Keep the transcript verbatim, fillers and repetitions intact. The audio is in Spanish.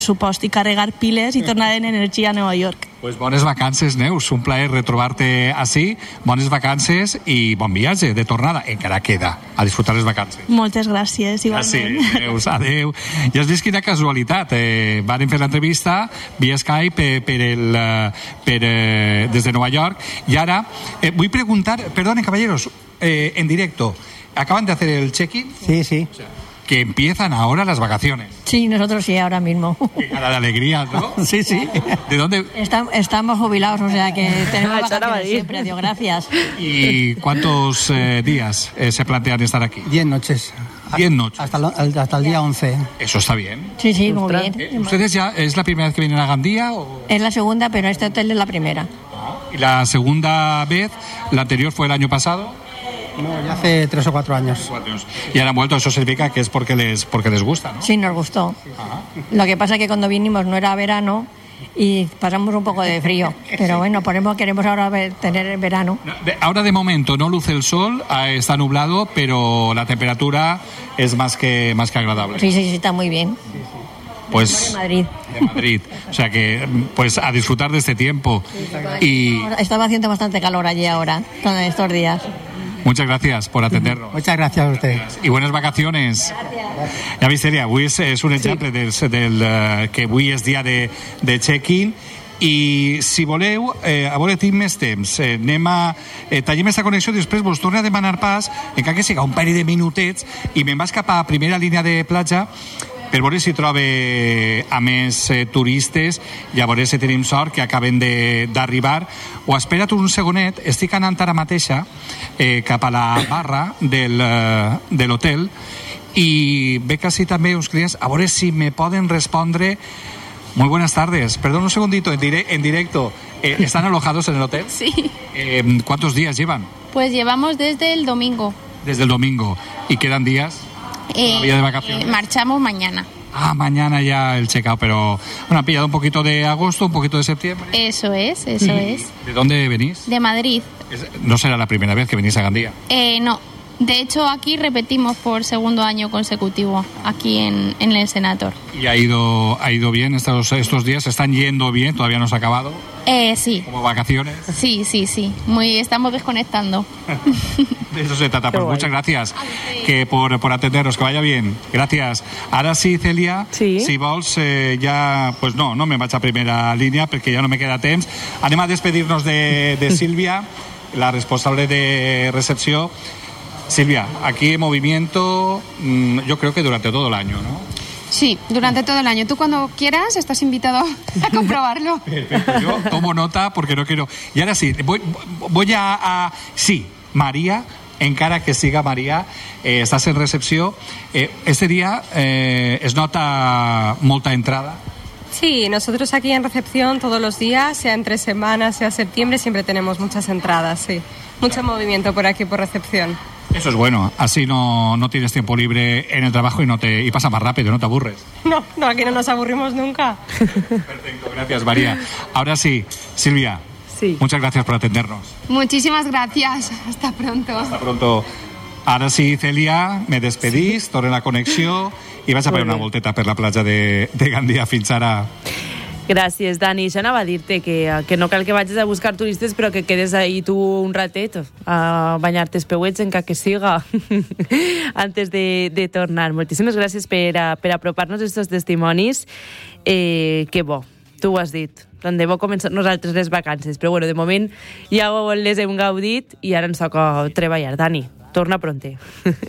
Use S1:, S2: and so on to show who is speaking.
S1: supost, i carregar piles i tornar en energia a Nova York.
S2: Pues bones vacances, Neus. Un plaer retrobar-te ací. Bones vacances i bon viatge de tornada. Encara queda. A disfrutar les vacances.
S1: Moltes gràcies, igualment.
S2: Ah, sí, Neus, adeu. I has vist quina casualitat. Eh, van fer l'entrevista via Skype per, per el, per, eh, des de Nova York. I ara eh, vull preguntar, perdonen, caballeros, eh, en directo, ¿acaban de hacer el check-in?
S3: Sí, sí.
S2: O sea, que empiezan ahora las vacaciones.
S4: Sí, nosotros sí, ahora mismo.
S2: Qué cara de alegría, ¿no?
S3: Sí, sí.
S2: ¿De dónde?
S4: Está, estamos jubilados, o sea que tenemos vacaciones siempre, Dios, gracias.
S2: ¿Y cuántos eh, días eh, se plantean estar aquí?
S3: Diez noches.
S2: Diez noches.
S3: Hasta, lo, hasta el día once.
S2: Eso está bien.
S4: Sí, sí, muy bien.
S2: Eh, ¿Ustedes ya es la primera vez que vienen a Gandía? O?
S4: Es la segunda, pero este hotel es la primera.
S2: ¿Y la segunda vez, la anterior fue el año pasado?
S3: No, ya hace tres o cuatro años.
S2: Cuatro años. Y ahora han vuelto, eso significa que es porque les, porque les gusta, ¿no?
S4: Sí, nos gustó. Ajá. Lo que pasa es que cuando vinimos no era verano y pasamos un poco de frío. Pero bueno, por ejemplo, queremos ahora ver, tener el verano.
S2: Ahora de momento no luce el sol, está nublado, pero la temperatura es más que, más que agradable.
S4: Sí, sí, sí, está muy bien.
S2: Pues
S4: de Madrid.
S2: De Madrid. O sea que, pues a disfrutar de este tiempo.
S4: Sí, y estaba haciendo bastante calor allí ahora, con estos días.
S2: Muchas gracias por atendernos.
S3: Muchas gracias a usted.
S2: I bones vacaciones. Ja vist, Celia, avui és, és un exemple sí. del, del, uh, que avui és dia de, de check-in i si voleu, eh, a veure, tinc més temps. Eh, anem a... Eh, tallem aquesta connexió i després vos torno a demanar pas, encara que siga un parell de minutets, i me'n vas cap a primera línia de platja per veure si trobe a més eh, turistes i a veure si tenim sort que acaben d'arribar. O espera't un segonet, estic anant ara mateixa eh, cap a la barra del, eh, de l'hotel i veig així també uns clients, a veure si me poden respondre. Muy buenas tardes, perdón un segundito, en, dire en directo, eh, ¿están alojados en el hotel?
S5: Sí.
S2: Eh, ¿Cuántos días llevan?
S5: Pues llevamos desde el domingo.
S2: Desde el domingo. ¿Y quedan días?
S5: Eh,
S2: ¿Día de vacaciones?
S5: Eh, marchamos mañana.
S2: Ah, mañana ya el check-out, pero bueno, han pillado un poquito de agosto, un poquito de septiembre.
S5: Eso es, eso es.
S2: ¿De dónde venís?
S5: De Madrid.
S2: No será la primera vez que venís a Gandía.
S5: Eh, no, de hecho aquí repetimos por segundo año consecutivo, aquí en, en el Senator.
S2: ¿Y ha ido, ha ido bien estos, estos días? ¿Están yendo bien? ¿Todavía no se ha acabado?
S5: Eh, sí.
S2: ¿Como vacaciones?
S5: Sí, sí, sí. Muy, estamos desconectando.
S2: De eso se trata. Pues muchas gracias que por, por atendernos, que vaya bien. Gracias. Ahora sí, Celia,
S6: sí.
S2: si vols, eh, ja... Pues no, no me vaig a primera línia perquè ja no me queda temps. Anem a despedir-nos de, de Sílvia, la responsable de recepció. Silvia, aquí en movimiento, mmm, yo creo que durante todo el año, ¿no?
S7: Sí, durante todo el año. Tú cuando quieras estás invitado a comprobarlo.
S2: Perfecto, yo tomo nota porque no quiero... Y ahora sí, voy, voy a, a... Sí, María, encara que siga María, eh, estás en recepció. Eh, este día eh, es nota molta entrada.
S8: Sí, nosotros aquí en recepción todos los días, sea entre semanas, sea septiembre, siempre tenemos muchas entradas, sí. Mucho movimiento por aquí, por recepción.
S2: Eso es bueno, así no, no tienes tiempo libre en el trabajo y no te y pasa más rápido, no te aburres.
S8: No, no, aquí no nos aburrimos nunca.
S2: Perfecto, gracias María. Ahora sí, Silvia,
S6: sí.
S2: Muchas gracias por atendernos.
S7: Muchísimas gracias, hasta pronto.
S2: Hasta pronto. Ara sí, Celia, me despedís, sí. Torne la connexió i vaig a fer una volteta per la platja de, de Gandia. Fins ara.
S6: Gràcies, Dani. Ja anava a dir-te que, que no cal que vagis a buscar turistes, però que quedes ahí tu un ratet a banyar-te els peuets en que siga antes de, de tornar. Moltíssimes gràcies per, a, per apropar-nos aquests testimonis. Eh, que bo, tu ho has dit. Tant de bo començar nosaltres les vacances. Però bueno, de moment ja les hem gaudit i ara ens toca treballar. Dani, torna pronte.